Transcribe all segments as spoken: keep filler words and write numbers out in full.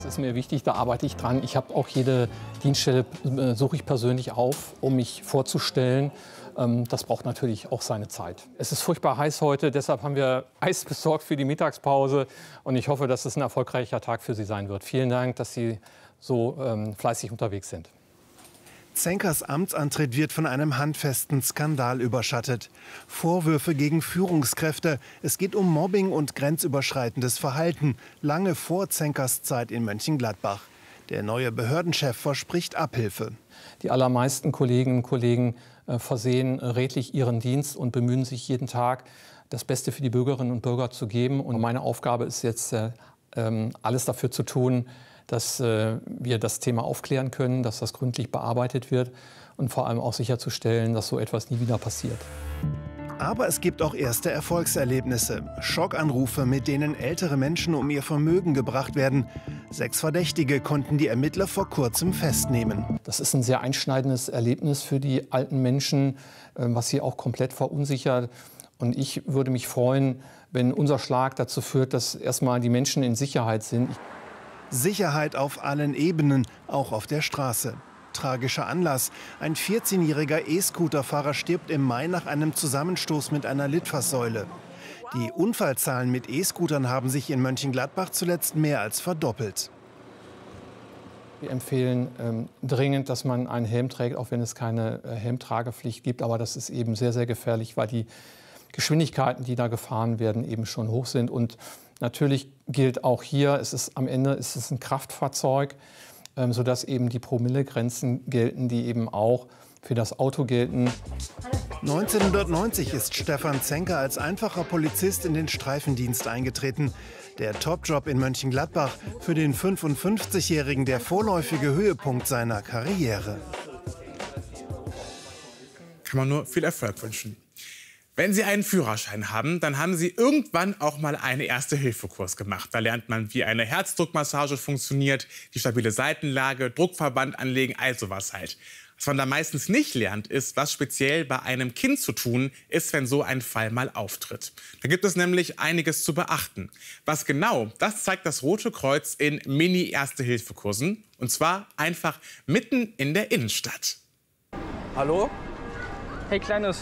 Das ist mir wichtig, da arbeite ich dran. Ich habe auch jede Dienststelle, äh, suche ich persönlich auf, um mich vorzustellen. Ähm, das braucht natürlich auch seine Zeit. Es ist furchtbar heiß heute, deshalb haben wir Eis besorgt für die Mittagspause. Und ich hoffe, dass es ein erfolgreicher Tag für Sie sein wird. Vielen Dank, dass Sie so ähm, fleißig unterwegs sind. Zenkers Amtsantritt wird von einem handfesten Skandal überschattet. Vorwürfe gegen Führungskräfte. Es geht um Mobbing und grenzüberschreitendes Verhalten. Lange vor Zenkers Zeit in Mönchengladbach. Der neue Behördenchef verspricht Abhilfe. Die allermeisten Kolleginnen und Kollegen äh, versehen redlich ihren Dienst und bemühen sich jeden Tag, das Beste für die Bürgerinnen und Bürger zu geben. Und meine Aufgabe ist jetzt, äh, alles dafür zu tun, dass äh, wir das Thema aufklären können, dass das gründlich bearbeitet wird und vor allem auch sicherzustellen, dass so etwas nie wieder passiert. Aber es gibt auch erste Erfolgserlebnisse. Schockanrufe, mit denen ältere Menschen um ihr Vermögen gebracht werden. Sechs Verdächtige konnten die Ermittler vor kurzem festnehmen. Das ist ein sehr einschneidendes Erlebnis für die alten Menschen, äh, was sie auch komplett verunsichert. Und ich würde mich freuen, wenn unser Schlag dazu führt, dass erstmal die Menschen in Sicherheit sind. Sicherheit auf allen Ebenen, auch auf der Straße. Tragischer Anlass. Ein vierzehnjähriger E-Scooter-Fahrer stirbt im Mai nach einem Zusammenstoß mit einer Litfaßsäule. Die Unfallzahlen mit E-Scootern haben sich in Mönchengladbach zuletzt mehr als verdoppelt. Wir empfehlen ähm, dringend, dass man einen Helm trägt, auch wenn es keine äh, Helmtragepflicht gibt. Aber das ist eben sehr, sehr gefährlich, weil die Geschwindigkeiten, die da gefahren werden, eben schon hoch sind. Und natürlich gilt auch hier, es ist, am Ende ist es ein Kraftfahrzeug, ähm, sodass eben die Promillegrenzen gelten, die eben auch für das Auto gelten. neunzehnhundertneunzig ist Stefan Zenker als einfacher Polizist in den Streifendienst eingetreten. Der Topjob in Mönchengladbach, für den fünfundfünfzigjährigen der vorläufige Höhepunkt seiner Karriere. Kann man nur viel Erfolg wünschen. Wenn Sie einen Führerschein haben, dann haben Sie irgendwann auch mal einen Erste-Hilfe-Kurs gemacht. Da lernt man, wie eine Herzdruckmassage funktioniert, die stabile Seitenlage, Druckverband anlegen, all sowas halt. Was man da meistens nicht lernt, ist, was speziell bei einem Kind zu tun ist, wenn so ein Fall mal auftritt. Da gibt es nämlich einiges zu beachten. Was genau, das zeigt das Rote Kreuz in Mini-Erste-Hilfe-Kursen. Und zwar einfach mitten in der Innenstadt. Hallo? Hey, Kleines.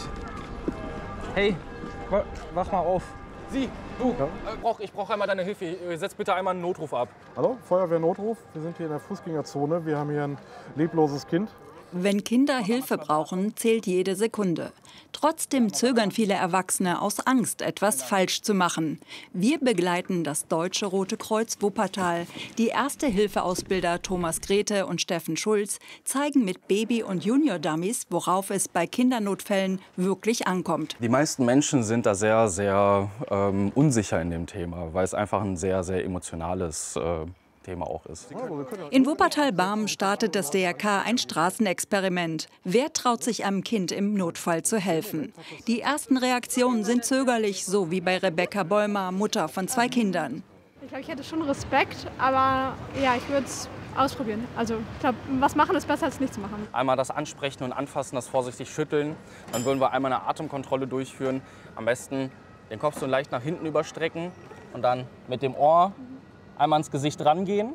Hey, wach mal auf. Sie, du, Ja? äh, brauch, ich brauche einmal deine Hilfe. Setz bitte einmal einen Notruf ab. Hallo, Feuerwehrnotruf. Wir sind hier in der Fußgängerzone. Wir haben hier ein lebloses Kind. Wenn Kinder Hilfe brauchen, zählt jede Sekunde. Trotzdem zögern viele Erwachsene aus Angst, etwas falsch zu machen. Wir begleiten das Deutsche Rote Kreuz Wuppertal. Die Erste-Hilfe-Ausbilder Thomas Grete und Steffen Schulz zeigen mit Baby- und Junior-Dummies, worauf es bei Kindernotfällen wirklich ankommt. Die meisten Menschen sind da sehr, sehr ähm, unsicher in dem Thema, weil es einfach ein sehr, sehr emotionales äh, Thema auch ist. In Wuppertal-Barmen startet das D R K ein Straßenexperiment. Wer traut sich einem Kind im Notfall zu helfen? Die ersten Reaktionen sind zögerlich, so wie bei Rebecca Bäumer, Mutter von zwei Kindern. Ich glaube, ich hätte schon Respekt, aber ja, ich würde es ausprobieren. Also ich glaube, was machen ist besser als nichts machen. Einmal das Ansprechen und Anfassen, das vorsichtig schütteln. Dann würden wir einmal eine Atemkontrolle durchführen. Am besten den Kopf so leicht nach hinten überstrecken und dann mit dem Ohr einmal ins Gesicht rangehen.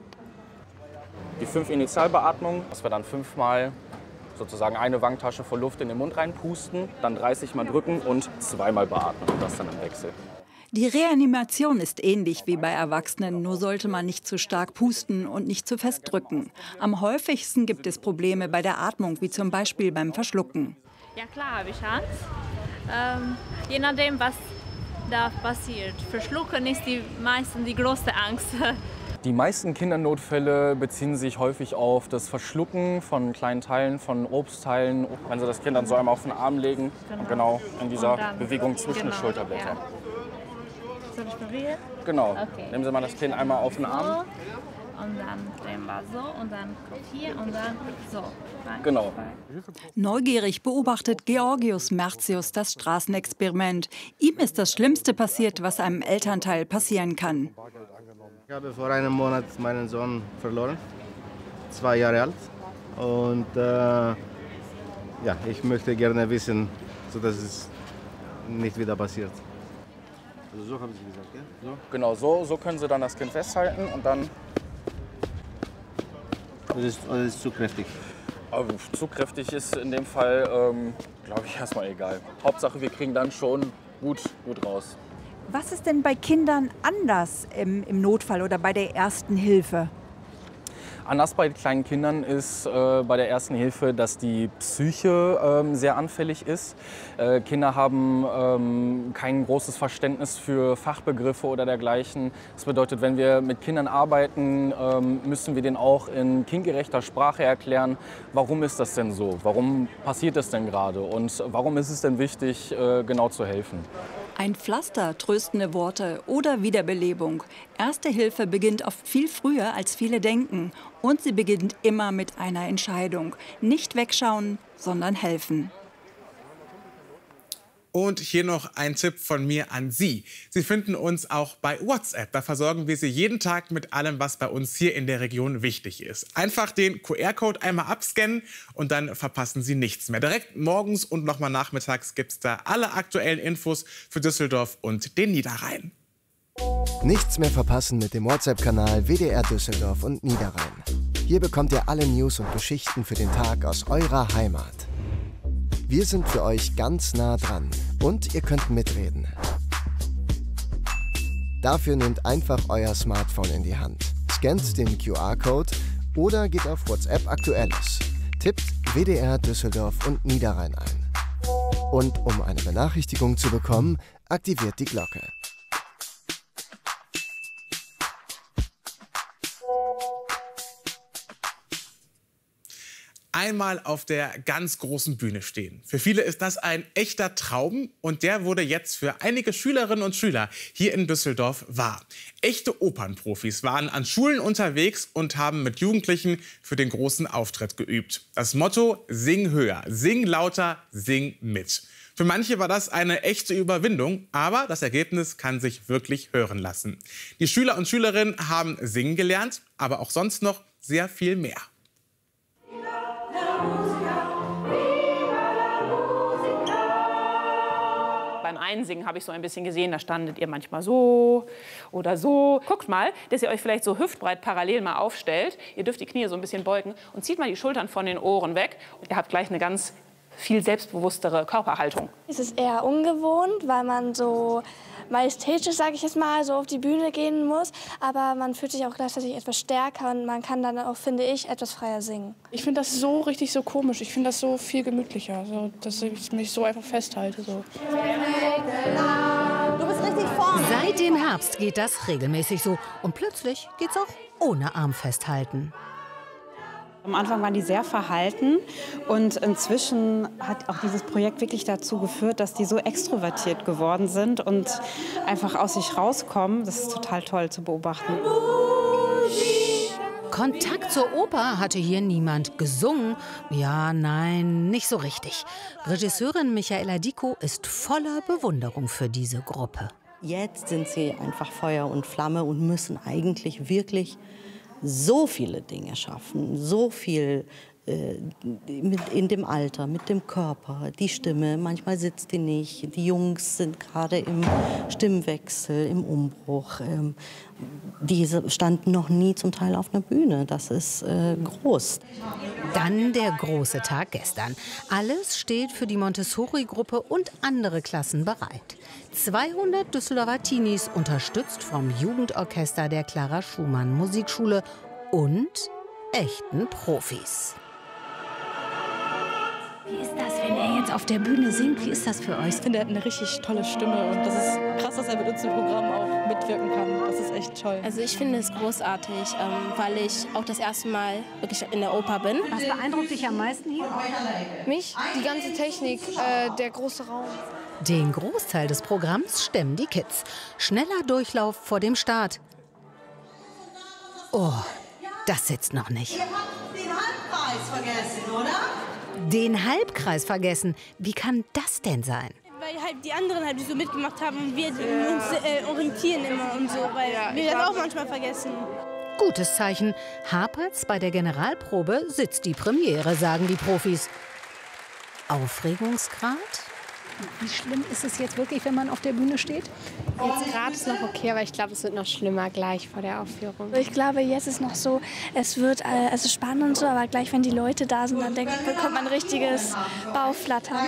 Die fünf Initialbeatmungen, dass wir dann fünfmal sozusagen eine Wangentasche voll Luft in den Mund reinpusten, dann dreißig Mal drücken und zweimal beatmen und das dann im Wechsel. Die Reanimation ist ähnlich wie bei Erwachsenen, nur sollte man nicht zu stark pusten und nicht zu fest drücken. Am häufigsten gibt es Probleme bei der Atmung, wie zum Beispiel beim Verschlucken. Ja klar, habe ich Angst. Ähm, je nachdem, was da passiert. Verschlucken ist die meisten die größte Angst. Die meisten Kindernotfälle beziehen sich häufig auf das Verschlucken von kleinen Teilen, von Obstteilen. Wenn Sie das Kind dann so einmal auf den Arm legen, genau, und genau in dieser dann, Bewegung zwischen genau, den Schulterblättern. Ja. Soll ich probieren? Genau. Okay. Nehmen Sie mal das Kind einmal auf den Arm. Und dann drehen wir so und dann hier und dann so. Genau. Neugierig beobachtet Georgius Merzius das Straßenexperiment. Ihm ist das Schlimmste passiert, was einem Elternteil passieren kann. Ich habe vor einem Monat meinen Sohn verloren, zwei Jahre alt. Und äh, ja, ich möchte gerne wissen, sodass es nicht wieder passiert. Also so haben Sie gesagt, ja? So? Genau, so, so können Sie dann das Kind festhalten und dann Oder ist, oder ist es zu kräftig? Aber zu kräftig ist in dem Fall, ähm, glaube ich, erstmal egal. Hauptsache, wir kriegen dann schon gut, gut raus. Was ist denn bei Kindern anders im, im Notfall oder bei der ersten Hilfe? Anders bei kleinen Kindern ist äh, bei der ersten Hilfe, dass die Psyche ähm, sehr anfällig ist. Äh, Kinder haben ähm, kein großes Verständnis für Fachbegriffe oder dergleichen. Das bedeutet, wenn wir mit Kindern arbeiten, ähm, müssen wir denen auch in kindgerechter Sprache erklären, warum ist das denn so? Warum passiert das denn gerade? Und warum ist es denn wichtig, äh, genau zu helfen? Ein Pflaster, tröstende Worte oder Wiederbelebung. Erste Hilfe beginnt oft viel früher, als viele denken. Und sie beginnt immer mit einer Entscheidung. Nicht wegschauen, sondern helfen. Und hier noch ein Tipp von mir an Sie. Sie finden uns auch bei WhatsApp. Da versorgen wir Sie jeden Tag mit allem, was bei uns hier in der Region wichtig ist. Einfach den Q R-Code einmal abscannen und dann verpassen Sie nichts mehr. Direkt morgens und nochmal nachmittags gibt es da alle aktuellen Infos für Düsseldorf und den Niederrhein. Nichts mehr verpassen mit dem WhatsApp-Kanal W D R Düsseldorf und Niederrhein. Hier bekommt ihr alle News und Geschichten für den Tag aus eurer Heimat. Wir sind für euch ganz nah dran und ihr könnt mitreden. Dafür nehmt einfach euer Smartphone in die Hand, scannt den Q R-Code oder geht auf WhatsApp Aktuelles. Tippt W D R Düsseldorf und Niederrhein ein. Und um eine Benachrichtigung zu bekommen, aktiviert die Glocke. Einmal auf der ganz großen Bühne stehen. Für viele ist das ein echter Traum und der wurde jetzt für einige Schülerinnen und Schüler hier in Düsseldorf wahr. Echte Opernprofis waren an Schulen unterwegs und haben mit Jugendlichen für den großen Auftritt geübt. Das Motto: Sing höher, sing lauter, sing mit. Für manche war das eine echte Überwindung, aber das Ergebnis kann sich wirklich hören lassen. Die Schüler und Schülerinnen haben singen gelernt, aber auch sonst noch sehr viel mehr. Beim Einsingen habe ich so ein bisschen gesehen, da standet ihr manchmal so oder so. Guckt mal, dass ihr euch vielleicht so hüftbreit parallel mal aufstellt. Ihr dürft die Knie so ein bisschen beugen und zieht mal die Schultern von den Ohren weg. Und ihr habt gleich eine ganz viel selbstbewusstere Körperhaltung. Es ist eher ungewohnt, weil man so majestätisch, sage ich jetzt mal, so auf die Bühne gehen muss. Aber man fühlt sich auch gleichzeitig etwas stärker und man kann dann auch, finde ich, etwas freier singen. Ich finde das so richtig so komisch. Ich finde das so viel gemütlicher, so, dass ich mich so einfach festhalte. So. Du bist richtig vorne. Seit dem Herbst geht das regelmäßig so. Und plötzlich geht's auch ohne Arm festhalten. Am Anfang waren die sehr verhalten und inzwischen hat auch dieses Projekt wirklich dazu geführt, dass die so extrovertiert geworden sind und einfach aus sich rauskommen. Das ist total toll zu beobachten. Kontakt zur Oper hatte hier niemand. Gesungen? Ja, nein, nicht so richtig. Regisseurin Michaela Dicko ist voller Bewunderung für diese Gruppe. Jetzt sind sie einfach Feuer und Flamme und müssen eigentlich wirklich so viele Dinge schaffen, so viel äh, mit, in dem Alter, mit dem Körper, die Stimme, manchmal sitzt die nicht, die Jungs sind gerade im Stimmwechsel, im Umbruch. Ähm, diese standen noch nie zum Teil auf einer Bühne, das ist äh, groß. Dann der große Tag gestern. Alles steht für die Montessori-Gruppe und andere Klassen bereit. zweihundert Düsseldorfer Teenies, unterstützt vom Jugendorchester der Clara Schumann Musikschule und echten Profis. Wie ist das, wenn er jetzt auf der Bühne singt? Wie ist das für euch? Ich finde, er hat eine richtig tolle Stimme und das ist krass, dass er mit uns im Programm auch mitwirken kann. Das ist echt toll. Also ich finde es großartig, ähm, weil ich auch das erste Mal wirklich in der Oper bin. Was beeindruckt dich am meisten hier? Mich? Die ganze Technik, äh, der große Raum. Den Großteil des Programms stemmen die Kids. Schneller Durchlauf vor dem Start. Oh, das sitzt noch nicht. Ihr habt den Halbkreis vergessen, oder? Den Halbkreis vergessen? Wie kann das denn sein? Weil halt die anderen halt so mitgemacht haben und wir uns äh, orientieren immer und so, weil ja, wir das auch manchmal vergessen. Gutes Zeichen. Hapert's bei der Generalprobe, sitzt die Premiere, sagen die Profis. Aufregungsgrad? Wie schlimm ist es jetzt wirklich, wenn man auf der Bühne steht? Jetzt gerade ist noch okay, aber ich glaube, es wird noch schlimmer gleich vor der Aufführung. Ich glaube, jetzt ist noch so, es wird äh, also spannend und so, aber gleich, wenn die Leute da sind, dann denk, bekommt man ein richtiges Bauchflattern.